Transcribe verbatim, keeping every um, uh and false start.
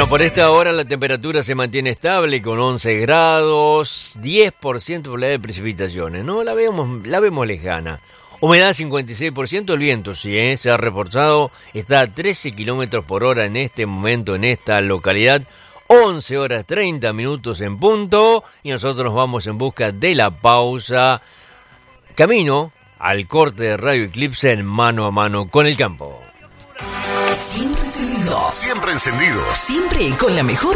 Bueno, por esta hora la temperatura se mantiene estable con once grados, diez por ciento probabilidad de precipitaciones, ¿no? La vemos, la vemos lejana. Humedad cincuenta y seis por ciento, el viento sí, ¿eh? Se ha reforzado, está a trece kilómetros por hora en este momento en esta localidad, once horas treinta minutos en punto, y nosotros nos vamos en busca de la pausa, camino al corte de Radio Eclipse en Mano a Mano con el Campo. Siempre encendidos. Siempre encendidos. Siempre con la mejor